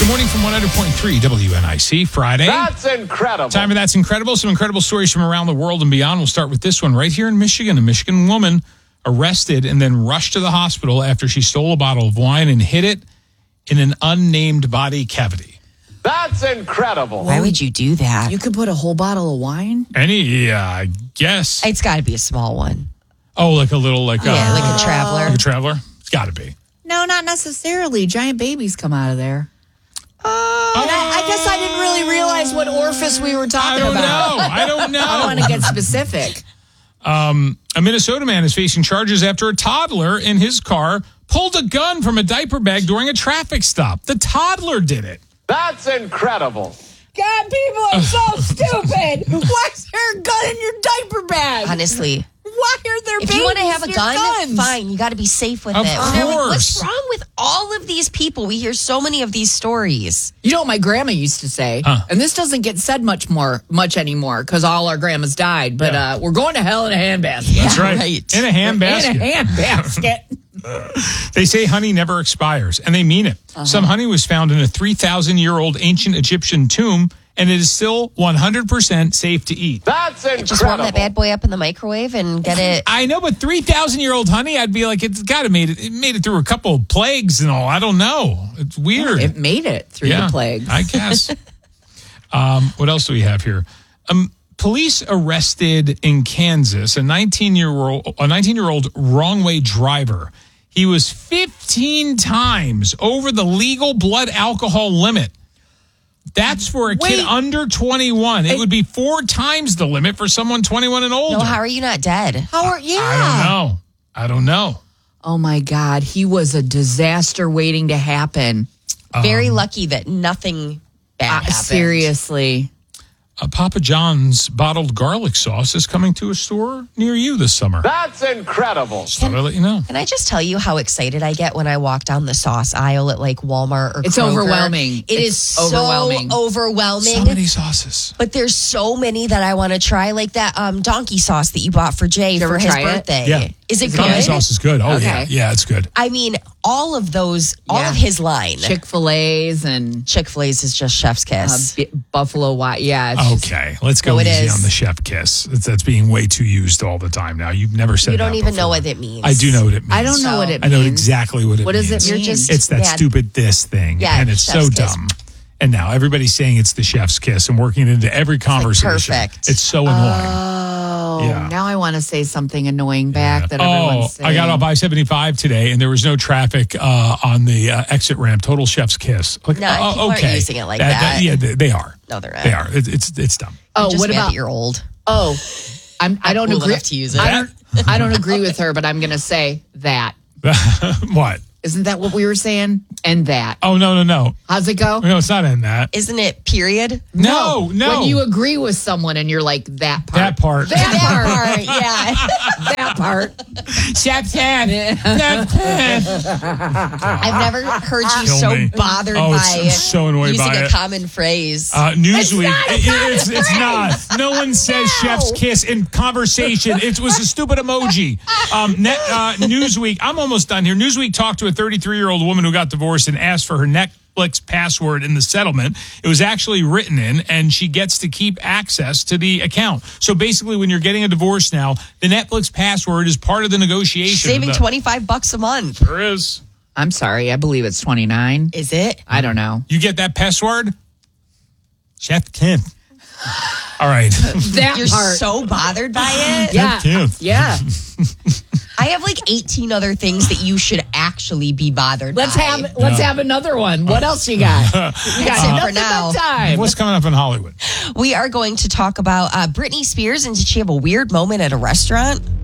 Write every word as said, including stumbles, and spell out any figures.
Good morning from one hundred point three W N I C, Friday. That's incredible. Time of That's Incredible. Some incredible stories from around the world and beyond. We'll start with this one right here in Michigan. A Michigan woman arrested and then rushed to the hospital after she stole a bottle of wine and hid it in an unnamed body cavity. That's incredible. Why would you do that? You could put a whole bottle of wine? Any, yeah, I guess. It's got to be a small one. Oh, like a little, like, Yeah, uh, like a traveler. like a traveler? It's got to be. No, not necessarily. Giant babies come out of there. Oh, And I, I guess I didn't really realize what orifice we were I talking don't about. know. I don't know. I don't want to get specific. Um, a Minnesota man is facing charges after a toddler in his car pulled a gun from a diaper bag during a traffic stop. The toddler did it. That's incredible. God, people are so stupid. Why is there a gun in your diaper bag? Honestly. Why are there If babies you want to have a near gun, guns? fine. You got to be safe with Of it. And they're like, course. what's wrong with all of these people? We hear so many of these stories. You know what my grandma used to say? Huh. And this doesn't get said much more, much anymore because all our grandmas died. But Yeah. uh, we're going to hell in a handbasket. That's right. right. In a handbasket. In a handbasket. They say honey never expires, and they mean it. Uh-huh. Some honey was found in a three thousand year old ancient Egyptian tomb, and it is still one hundred percent safe to eat. That's incredible. Just warm that bad boy up in the microwave and get it. I know, but three thousand year old honey, I'd be like, it's got to made it. It made it through a couple of plagues and all. I don't know. It's weird. It made it through yeah, the plague. I guess. um, what else do we have here? Um, police arrested in Kansas a nineteen year old a nineteen year old wrong way driver. He was fifteen times over the legal blood alcohol limit. That's for a Wait. kid under twenty-one. It would be four times the limit for someone twenty-one and older. No, how are you not dead? How are yeah? I don't know. I don't know. Oh my God, he was a disaster waiting to happen. Very lucky that nothing bad Uh, happened. seriously. Uh, Papa John's bottled garlic sauce is coming to a store near you this summer. That's incredible. Just thought I'd let you know. Can I just tell you how excited I get when I walk down the sauce aisle at like Walmart or It's Kroger? overwhelming. It It's is so overwhelming. overwhelming. So many sauces. But there's so many that I want to try, like that um, donkey sauce that you bought for Jay you for ever his try it? birthday. Yeah. Is it Is it good? Donkey sauce is good. Oh, yeah. Okay. Yeah, it's good. I mean, all of those, all Yeah. of his line. Chick-fil-A's and Chick-fil-A's is just chef's uh, kiss. B- Buffalo Wild. Yeah. It's just- Okay, let's go No, it easy is. on the chef kiss. It's, that's being way too used all the time now. You've never said you don't that even know before. what it means. I do know what it means. I don't know what it I know means. exactly what it What does means. it You're mean? just It's that mad. stupid this thing. Yeah, and it's so chef's kiss. dumb. And now everybody's saying it's the chef's kiss and working it into every conversation. perfect. It's so annoying. Oh, Yeah. now I want to say something annoying back that oh, everyone's saying. I got off I seventy-five today, and there was no traffic uh, on the uh, exit ramp. Total chef's kiss. Like, No, oh, people aren't okay. using it like that. Yeah, they, they are. No, they're not. They are. It, it's it's dumb. Oh, I'm just what mad about? that you're old? Oh, I'm, I don't Cool agree. enough to use it. I don't, I don't agree with her, but I'm going to say that. What? Isn't that what we were saying? And that. Oh no no no How's it go? no! It's not in that. Isn't it period? No no. When you agree with someone and you're like, that part. that part. That part. Part, yeah. that part. Chef's kiss. Chef's kiss. I've never heard you Kill so me. bothered Oh, by it's- I'm so annoyed using by a it. common phrase. Uh, Newsweek. not a It- common it's, it's not. No one says chef's kiss in conversation. It was a stupid emoji. Um, net, uh, Newsweek. I'm almost done here. Newsweek talked to a thirty-three year old woman who got divorced and asked for her Netflix password in the settlement. It was actually written in, and she gets to keep access to the account. So basically, when you're getting a divorce now, the Netflix password is part of the negotiation. Saving The- twenty-five bucks a month. There is. I'm sorry. I believe it's twenty-nine. Is it? I don't know. You get that password? Chef Kim. All right. That You're part. so bothered by it. yeah. Kim. Yeah. I have like eighteen other things that you should actually be bothered Let's by. have let's have another one. What else you got? You got That's it nothing for now. but time. What's coming up in Hollywood? We are going to talk about uh, Britney Spears, and did she have a weird moment at a restaurant?